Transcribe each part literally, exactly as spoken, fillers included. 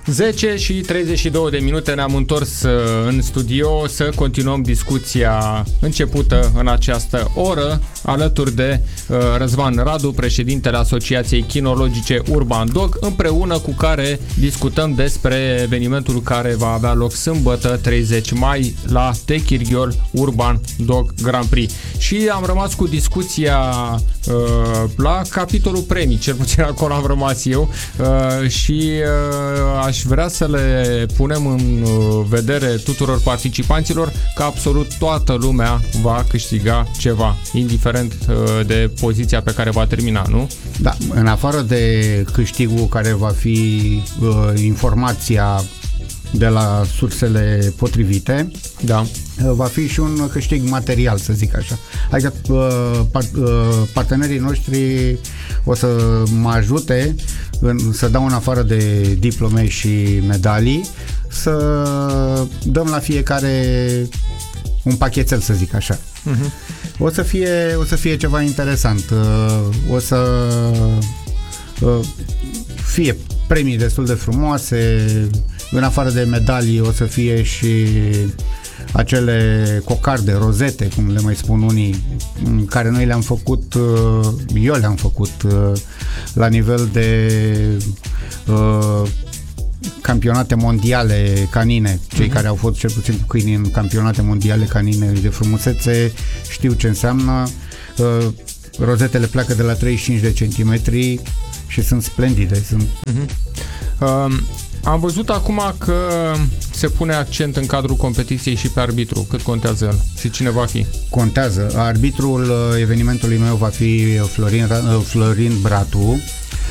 zece și treizeci și două de minute ne-am întors în studio să continuăm discuția începută în această oră alături de uh, Răzvan Radu, președintele Asociației Kinologice Urban Dog, împreună cu care discutăm despre evenimentul care va avea loc sâmbătă treizeci mai la Techirghiol Urban Dog Grand Prix. Și am rămas cu discuția uh, la capitolul premii, cel puțin acolo am rămas eu, uh, și uh, aș vrea să le punem în vedere tuturor participanților că absolut toată lumea va câștiga ceva, indiferent de poziția pe care va termina, nu? Da, în afară de câștigul care va fi uh, informația de la sursele potrivite, da, va fi și un câștig material, să zic așa. Adică uh, part, uh, partenerii noștri o să mă ajute în, să dau în afară de diplome și medalii, să dăm la fiecare un pachetel, să zic așa. Uh-huh. O să fie, o să fie ceva interesant. Uh, o să uh, fie premii destul de frumoase. În afară de medalii o să fie și acele cocarde, rozete, cum le mai spun unii, care noi le-am făcut, eu le-am făcut la nivel de uh, campionate mondiale canine. Cei uh-huh. care au fost cel puțin cu câini în campionate mondiale canine de frumusețe știu ce înseamnă. Uh, rozetele pleacă de la treizeci și cinci de centimetri și sunt splendide. Sunt... Uh-huh. Um... Am văzut acum că se pune accent în cadrul competiției și pe arbitru. Cât contează el și cine va fi? Contează. Arbitrul evenimentului meu va fi Florin, Florin Bratu.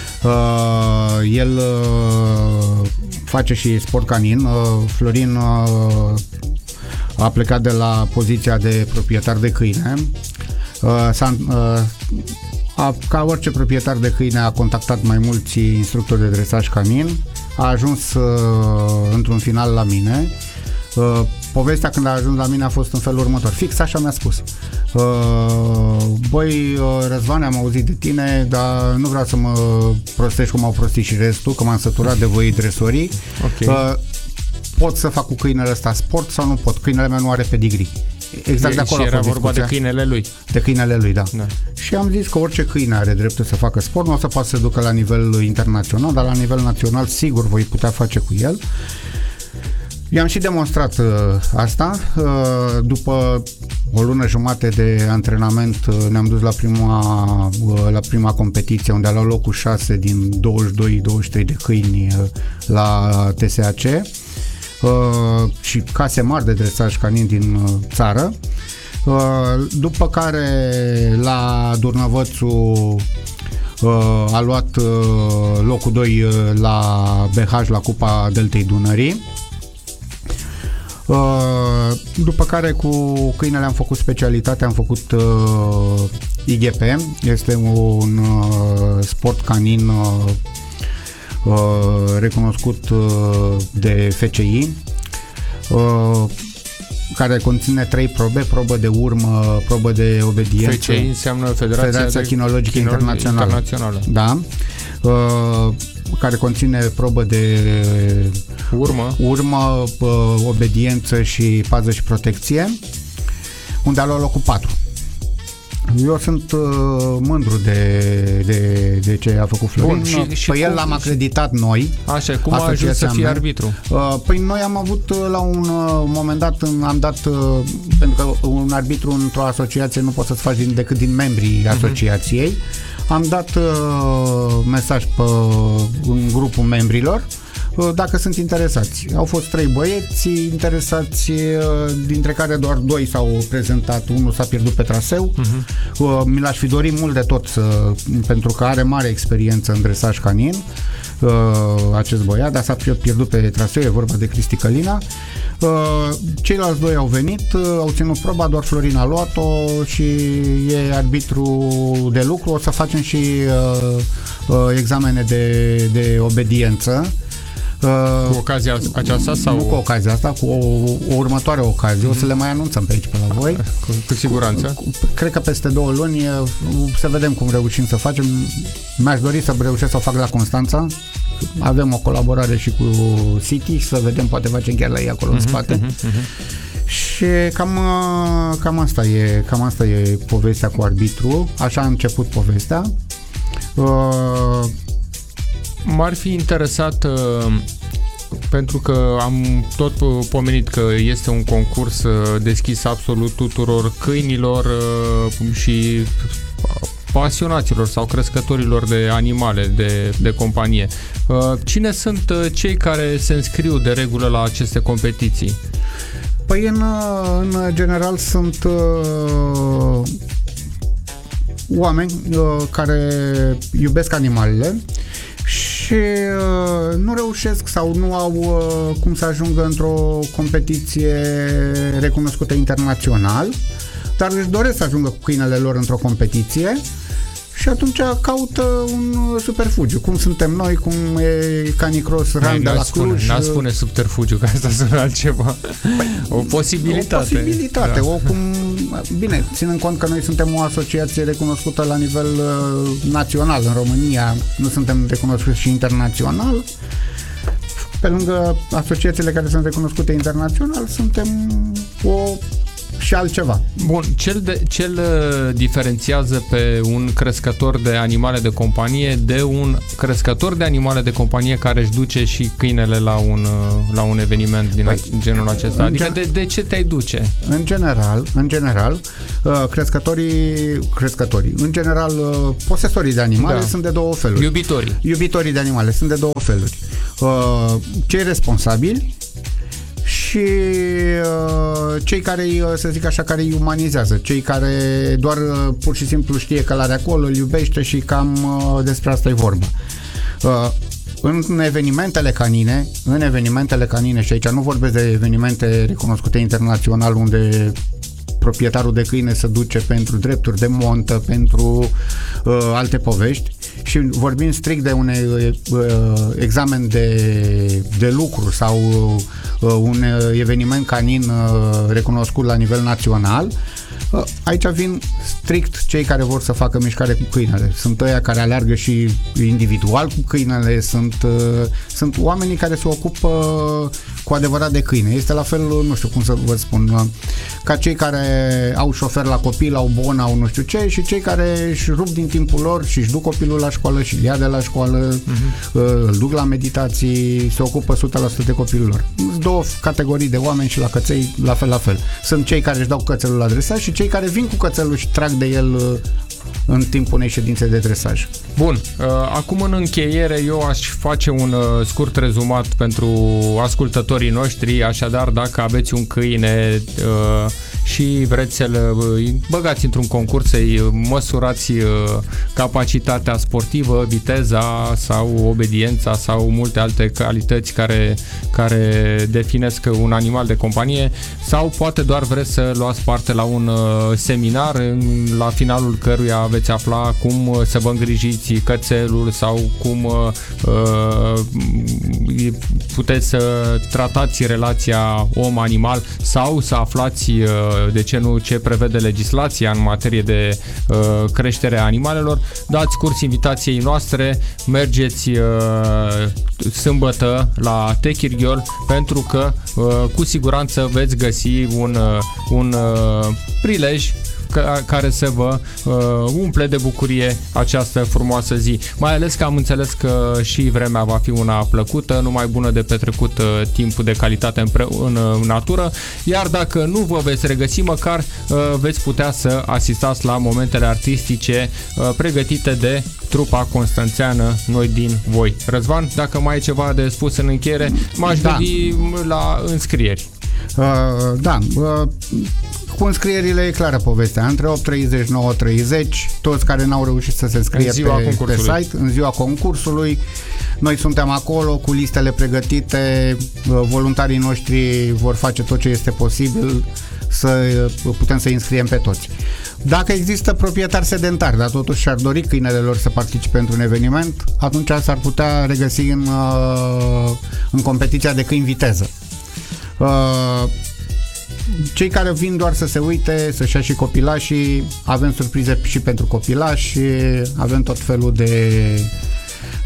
El face și sport canin. Florin a plecat de la poziția de proprietar de câine. S-a A, ca orice proprietar de câine, a contactat mai mulți instructori de dresaj canin, a ajuns uh, într-un final la mine. Uh, povestea când a ajuns la mine a fost în felul următor. Fix așa mi-a spus. Uh, băi, uh, Răzvane, am auzit de tine, dar nu vreau să mă prostești cum au prostit și restul, că m-am săturat de voi dresorii. Okay. Uh, pot să fac cu câinele ăsta sport sau nu pot? Câinele meu nu are pedigree. Exact de acolo și a era fost vorba discuția. de câinele lui. De câinele lui, da. da. Și am zis că orice câine are dreptul să facă sport, nu o să poată să ducă la nivel internațional, dar la nivel național sigur voi putea face cu el. I-am și demonstrat uh, asta. Uh, după o lună jumate de antrenament uh, ne-am dus la prima, uh, la prima competiție, unde a luat locul șase din douăzeci și doi douăzeci și trei de câini uh, la T S A C. Uh, și case mari de dresaj canin din uh, țară. Uh, după care la Durnăvățu uh, a luat uh, locul doi uh, la B H la Cupa Deltei Dunării. Uh, după care cu câinele am făcut specialitate, am făcut uh, I G P, este un uh, sport canin uh, Uh, recunoscut uh, de F C I, uh, care conține trei probe: probă de urmă, probă de obediență. F C I înseamnă Federația, Federația de Kinologică Internațională. Internațională. Da. Uh, care conține probă de urmă, urmă uh, obediență și pază și protecție, unde a luat locul patru. Eu sunt uh, mândru de, de, de ce a făcut Florin. Bun, și, și pe el l-am acreditat noi. Așa, cum a ajuns să fie arbitru? Uh, păi noi am avut uh, la un uh, moment dat, am dat, uh, pentru că un arbitru într-o asociație nu poți să-ți faci din, decât din membrii uh-huh. asociației. Am dat uh, mesaj pe, în grupul membrilor dacă sunt interesați. Au fost trei băieți interesați, dintre care doar doi s-au prezentat, unul s-a pierdut pe traseu. Uh-huh. Mi l-aș fi dorit mult de tot să, pentru că are mare experiență în dresaj canin, acest băiat, dar s-a pierdut pe traseu, e vorba de Cristi Călina. Ceilalți doi au venit, au ținut proba, doar Florin a luat-o și e arbitru de lucru. O să facem și examene de, de obediență. Cu ocazia aceasta? Sau? Nu cu ocazia asta, cu o, o următoare ocazie. Mm-hmm. O să le mai anunțăm pe aici, pe la voi. Cu, cu siguranță. Cu, cu, cred că peste două luni să vedem cum reușim să facem. Mi-aș dori să reușesc să o fac la Constanța. avem o colaborare și cu City, să vedem, poate facem chiar la ei acolo în spate. Uh-huh, uh-huh. Și cam, cam, asta e, cam asta e povestea cu arbitru, așa a început povestea. Uh, M-ar fi interesat, pentru că am tot pomenit că este un concurs deschis absolut tuturor câinilor și pasionaților sau crescătorilor de animale de, de companie. Cine sunt cei care se înscriu de regulă la aceste competiții? Păi în, în general sunt uh, oameni uh, care iubesc animalele și uh, nu reușesc sau nu au uh, cum să ajungă într-o competiție recunoscută internațional, dar își doresc să ajungă cu câinele lor într-o competiție și atunci caută un subterfugiu, cum suntem noi, cum e Canicross Run de la Cluj. N-a spune subterfugiu, că asta sună altceva. O posibilitate. O posibilitate, da. O, cum, bine, ținând cont că noi suntem o asociație recunoscută la nivel uh, național în România, nu suntem recunoscuți și internațional. Pe lângă asociațiile care sunt recunoscute internațional, suntem o și altceva. Bun, cel, de, cel diferențiază pe un crescător de animale de companie de un crescător de animale de companie care își duce și câinele la un, la un eveniment din păi, genul acesta. Adică gen... de, de ce te-ai duce? În general, în general, crescătorii, crescătorii, în general, posesorii de animale da. sunt de două feluri. Iubitorii. Iubitorii de animale sunt de două feluri. Cei responsabili și uh, cei care, să zic așa, care îi umanizează, cei care doar uh, pur și simplu știe că l-are acolo, îl iubește și cam uh, despre asta e vorba. Uh, în evenimentele canine, în evenimentele canine, și aici nu vorbesc de evenimente recunoscute internațional unde proprietarul de câine se duce pentru drepturi de montă, pentru uh, alte povești, și vorbim strict de un uh, examen de, de lucru sau uh, un eveniment canin uh, recunoscut la nivel național. Uh, aici vin strict cei care vor să facă mișcare cu câinele. Sunt ăia care aleargă și individual cu câinele, sunt, uh, sunt oamenii care se ocupă cu adevărat de câine. Este la fel, nu știu cum să vă spun, uh, ca cei care au șofer la copil, au bon, au nu știu ce, și cei care își rup din timpul lor și își duc copilul la școală și îl ia de la școală, uh-huh. îl duc la meditații, se ocupă o sută la sută de copilul lor. Sunt două categorii de oameni și la căței la fel, la fel. Sunt cei care își dau cățelul la dresaj și cei care vin cu cățelul și trag de el în timpul unei ședințe de dresaj. Bun, uh, acum în încheiere eu aș face un uh, scurt rezumat pentru ascultătorii noștri, așadar dacă aveți un câine uh, și vreți să-l uh, băgați într-un concurs, să-i măsurați uh, capacitatea sportivă, viteza sau obediența sau multe alte calități care, care definesc un animal de companie, sau poate doar vreți să luați parte la un uh, seminar la finalul căruia veți afla cum să vă îngrijiți cățelul sau cum uh, puteți să tratați relația om-animal sau să aflați, uh, de ce nu, ce prevede legislația în materie de uh, creștere a animalelor. Dați curs invitației noastre, mergeți uh, sâmbătă la Techirghiol, pentru că uh, cu siguranță veți găsi un, uh, un uh, prilej care să vă uh, umple de bucurie această frumoasă zi. Mai ales că am înțeles că și vremea va fi una plăcută, numai bună de petrecut uh, timp de calitate în, pre- în uh, natură, iar dacă nu vă veți regăsi, măcar uh, veți putea să asistați la momentele artistice uh, pregătite de trupa constanțeană Noi din Voi. Răzvan, dacă mai ai ceva de spus în încheiere, m-aș da. gândi la înscrieri. Uh, da, uh, cu înscrierile e clară povestea. Între opt treizeci, nouă treizeci, toți care n-au reușit să se înscrie pe, pe site, în ziua concursului, noi suntem acolo cu listele pregătite, uh, voluntarii noștri vor face tot ce este posibil să uh, putem să înscriem pe toți. Dacă există proprietari sedentari, dar totuși și-ar dori câinele lor să participe într-un eveniment, atunci s-ar putea regăsi în, uh, în competiția de câini viteză. Uh, cei care vin doar să se uite, să-și ia și copilașii, avem surprize și pentru copilași, avem tot felul de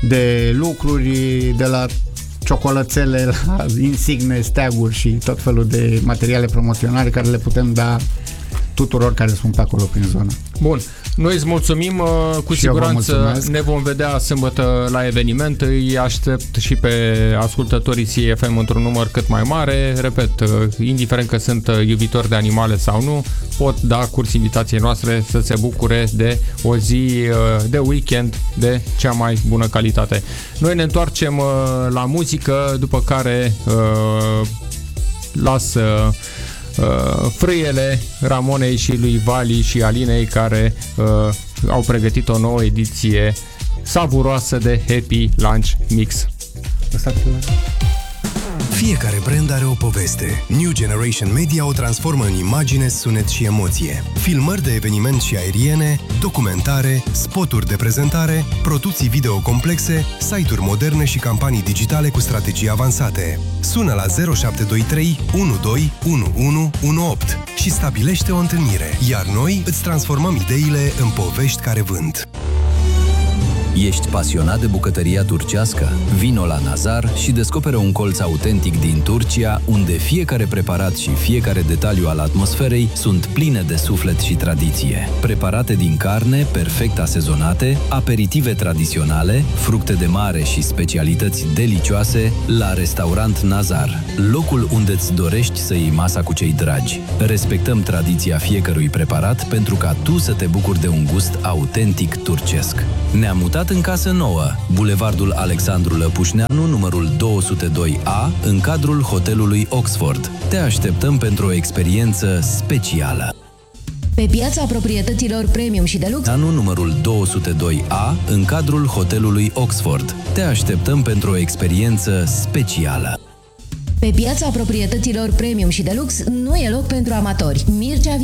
de lucruri, de la ciocolățele la insigne, steaguri și tot felul de materiale promoționale care le putem da tuturor care sunt pe acolo prin zonă. Bun. Noi îți mulțumim, cu și siguranță ne vom vedea sâmbătă la eveniment. Îi aștept și pe ascultătorii C F M într-un număr cât mai mare. Repet, indiferent că sunt iubitori de animale sau nu, pot da curs invitației noastre să se bucure de o zi de weekend de cea mai bună calitate. Noi ne întoarcem la muzică, după care uh, las uh, Uh, frâiele Ramonei și lui Vali și Alinei, care uh, au pregătit o nouă ediție savuroasă de Happy Lunch Mix. Fiecare brand are o poveste. New Generation Media o transformă în imagine, sunet și emoție. Filmări de eveniment și aeriene, documentare, spoturi de prezentare, producții video complexe, site-uri moderne și campanii digitale cu strategii avansate. Sună la zero șapte doi trei unu doi unu unu unu opt și stabilește o întâlnire, iar noi îți transformăm ideile în povești care vând. Ești pasionat de bucătăria turcească? Vino la Nazar și descoperă un colț autentic din Turcia, unde fiecare preparat și fiecare detaliu al atmosferei sunt pline de suflet și tradiție. Preparate din carne, perfect asezonate, aperitive tradiționale, fructe de mare și specialități delicioase la Restaurant Nazar, locul unde îți dorești să iei masa cu cei dragi. Respectăm tradiția fiecărui preparat pentru ca tu să te bucuri de un gust autentic turcesc. Ne-am mutat în casă nouă, Bulevardul Alexandru Lăpușneanu, numărul două sute doi A, în cadrul hotelului Oxford. Te așteptăm pentru o experiență specială. Pe piața proprietăților premium și deluxe, Anu numărul două sute doi A, în cadrul hotelului Oxford. Te așteptăm pentru o experiență specială. Pe piața proprietăților premium și deluxe nu e loc pentru amatori. Mircea